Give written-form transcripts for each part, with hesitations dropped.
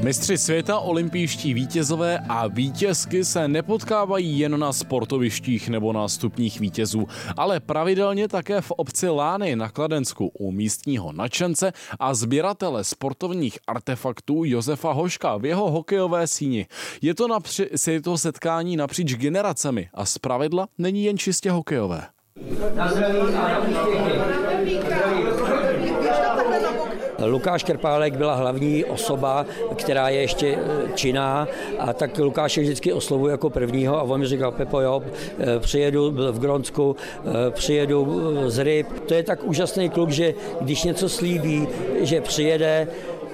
Mistři světa, olympijští vítězové a vítězky se nepotkávají jen na sportovištích nebo na stupních vítězů, ale pravidelně také v obci Lány na Kladensku u místního nadšence a sběratele sportovních artefaktů Josefa Hoška v jeho hokejové síni. Je to setkání napříč generacemi a zpravidla není jen čistě hokejové. Lukáš Krpálek byla hlavní osoba, která je ještě činná, a tak Lukáše vždycky oslovuji jako prvního a on mi říkal: Pepo, jo, přijedu, byl v Gronsku, přijedu z Ryb. To je tak úžasný kluk, že když něco slíbí, že přijede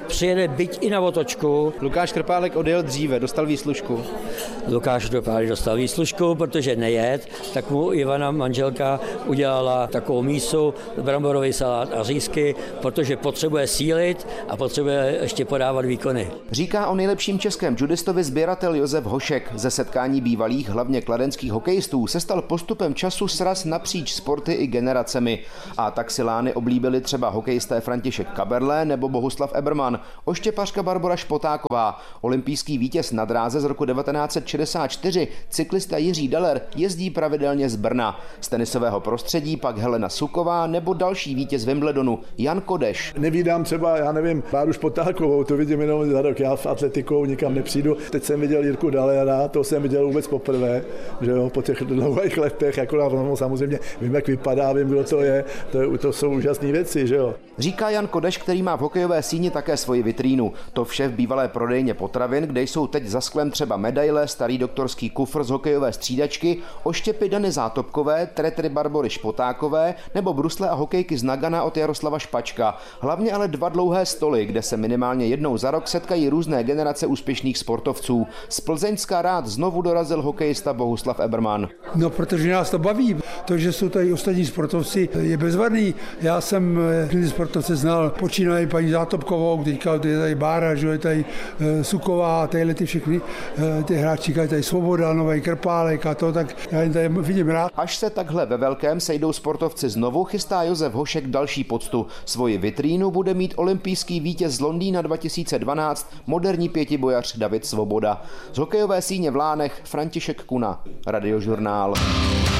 byť i na otočku. Lukáš Krpálek odjel dříve, dostal výslužku. Lukáš Krpálek dostal výslužku, protože nejet, tak mu Ivana, manželka, udělala takovou mísu, bramborový salát a řízky, protože potřebuje sílit a potřebuje ještě podávat výkony. Říká o nejlepším českém judistovi sběratel Josef Hošek. Ze setkání bývalých, hlavně kladenských hokejistů se stal postupem času sraz napříč sporty i generacemi. A tak si Lány oblíbili třeba hokejisté František Kaberle nebo Bohuslav Eberman, oštěpařka Barbora Špotáková, olympijský vítěz na dráze z roku 1964, cyklista Jiří Daler jezdí pravidelně z Brna. Z tenisového prostředí pak Helena Suková nebo další vítěz Wimbledonu Jan Kodeš. Nevídám třeba, já nevím, Báru Špotákovou, to vidím jenom za rok, já v atletikou nikam nepřijdu. Teď jsem viděl Jirku Dalera, to jsem viděl vůbec poprvé, že jo, po těch dlouhých letech, akorát samozřejmě vím, jak vypadá, vím, kdo to je, to jsou úžasné věci, že jo. Říká Jan Kodeš, který má v hokejové síni také svoji vitrínu. To vše v bývalé prodejně potravin, kde jsou teď za sklem třeba medaile, starý doktorský kufr z hokejové střídačky, oštěpy Dany Zátopkové, tretry Barbory Špotákové nebo brusle a hokejky z Nagana od Jaroslava Špačka. Hlavně ale 2 dlouhé stoly, kde se minimálně jednou za rok setkají různé generace úspěšných sportovců. Z Plzeňska Rád znovu dorazil hokejista Bohuslav Eberman. No, protože nás to baví. To, že jsou tady ostatní sportovci, je bezvadný. Já jsem ty sportovce znal, počínají paní Zátopkovou, teďka je tady Bára, že je tady Suková, tadyhle ty všechny ty hráči, je tady Svoboda, Nový Krpálek a to, tak já jim tady vidím rád. Až se takhle ve velkém sejdou sportovci znovu, chystá Josef Hošek další poctu. Svoji vitrínu bude mít olympijský vítěz z Londýna 2012, moderní pětibojař David Svoboda. Z hokejové síně v Lánech František Kuna, Radiožurnál.